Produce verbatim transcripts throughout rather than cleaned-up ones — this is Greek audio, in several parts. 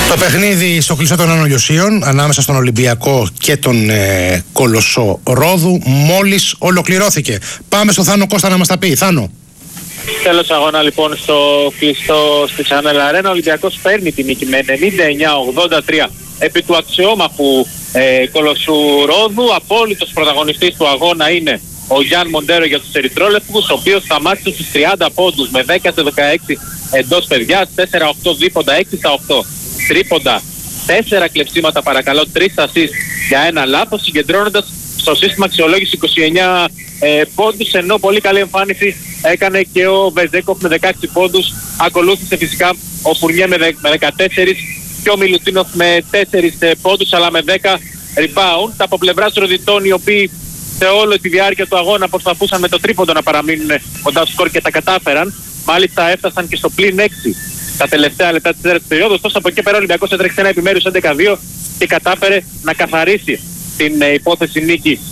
Το παιχνίδι στο κλειστό των Ανογιωσίων ανάμεσα στον Ολυμπιακό και τον ε, Κολοσσό Ρόδου μόλις ολοκληρώθηκε. Πάμε στο Θάνο Κώστα να μας τα πει. Θάνο. Τέλος αγώνα λοιπόν στο κλειστό στη Channel Arena. Ο Ολυμπιακός παίρνει την νίκη με ενενήντα εννιά ογδόντα τρία επί του αξιόμαχου ε, Κολοσσού Ρόδου. Απόλυτος πρωταγωνιστής του αγώνα είναι ο Γιάν Μοντέρο για τους ερυθρόλευκους, ο οποίος σταμάτησε στους τριάντα πόντους με δέκα στα δεκαέξι εντός παιδιάς, τέσσερα οκτώ δίποντα, έξι στα οκτώ τρίποντα, τέσσερα κλεψίματα παρακαλώ, τρία assist για ένα λάθος, συγκεντρώνοντας στο σύστημα αξιολόγηση είκοσι εννιά ε, πόντους, ενώ πολύ καλή εμφάνιση έκανε και ο Βεζέκοφ με δεκαέξι πόντους. Ακολούθησε φυσικά ο Φουρνιέ με, δε, με δεκατέσσερα και ο Μιλουτίνοφ με τέσσερα ε, πόντους αλλά με δέκα rebound. Από πλευράς Ροδιτών, οι οποίοι σε όλη τη διάρκεια του αγώνα προσπαθούσαν με το τρίποντο να παραμείνουν κοντά στο σκορ και τα κατάφεραν. Μάλιστα έφτασαν και στο πλην έξι τα τελευταία λεπτά της τέταρτης περίοδου. Ωστόσο από εκεί πέρα ο Ολυμπιακός έτρεξε ένα επιμέρους έντεκα δύο και κατάφερε να καθαρίσει την ε, υπόθεση νίκη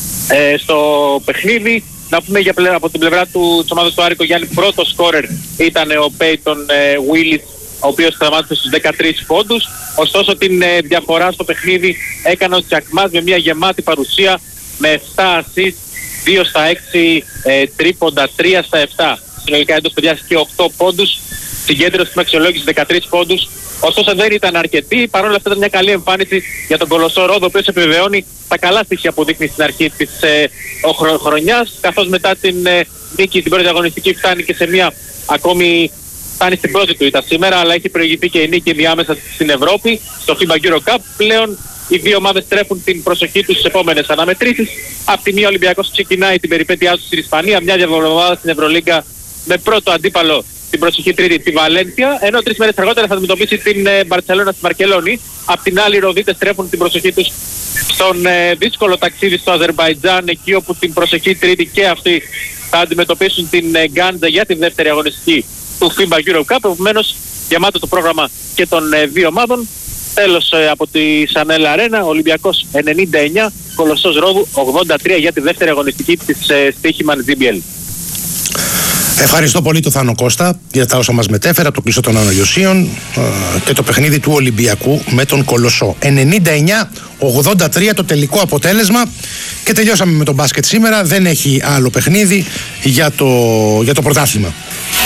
ε, στο παιχνίδι. Να πούμε για πλευρά, από την πλευρά του, της ομάδας του Άρη Γιάννη, πρώτο σκόρερ ήταν ο Πέιτον Willis, ο οποίος σταμάτησε στους δεκατρείς πόντους. Ωστόσο την ε, διαφορά στο παιχνίδι έκανε ο Τσακμάς με μια γεμάτη παρουσία με επτά assist, δύο στα έξι ε, τρίποντα, τρία στα επτά συνολικά εντός παιδιάς και οκτώ πόντους. Συγκέντρωση στην αξιολόγηση δεκατρείς πόντους. Ωστόσο δεν ήταν αρκετή. Παρ' όλα αυτά ήταν μια καλή εμφάνιση για τον Κολοσσό Ρόδο, ο οποίος επιβεβαιώνει τα καλά στοιχεία που δείχνει στην αρχή της ε, χρο, χρονιάς, καθώς μετά την ε, νίκη την πρώτη αγωνιστική φτάνει και σε μια ακόμη, φτάνει στην πρώτη του ήττα σήμερα, αλλά έχει προηγηθεί και η νίκη διάμεσα στην Ευρώπη, στο φίμπα Euro Cup. Πλέον οι δύο ομάδες τρέφουν την προσοχή τους στις επόμενες αναμετρήσεις. Απ' τη μία ο Ολυμπιακός ξεκινάει την περιπέτειά του στην Ισπανία, μια διαβολοβάδα στην Ευρωλίγκα με πρώτο αντίπαλο την προσοχή τρίτη τη Βαλένθια, ενώ τρεις μέρες αργότερα θα αντιμετωπίσει την Μπαρτσελόνα στη Βαρκελόνη. Απ' την άλλη οι Ροδίτες τρέφουν την προσοχή τους στον ε, δύσκολο ταξίδι στο Αζερμπαϊτζάν, εκεί όπου την προσοχή τρίτη και αυτοί θα αντιμετωπίσουν την ε, Γκάντζα για τη δεύτερη αγωνιστική του φίμπα Euro Cup. Επομένως γεμάτο το πρόγραμμα και των ε, δύο ομάδων. Τέλος ε, από τη Channel Arena, Ολυμπιακός ενενήντα εννιά, Κολοσσός Ρόδου ογδόντα τρία για τη δεύτερη αγωνιστική της ε, Stoichman τζι μπι ελ. Ευχαριστώ πολύ τον Θάνο Κώστα για τα όσα μας μετέφερα από το κλειστό των Ανογιωσίων και το παιχνίδι του Ολυμπιακού με τον Κολοσσό. ενενήντα εννιά ογδόντα τρία το τελικό αποτέλεσμα και τελειώσαμε με τον μπάσκετ σήμερα. Δεν έχει άλλο παιχνίδι για το, για το πρωτάθλημα.